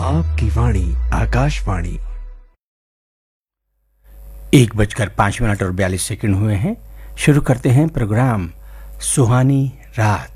आपकी वाणी आकाशवाणी। 1:05 और 42 सेकंड हुए हैं। शुरू करते हैं प्रोग्राम सुहानी रात।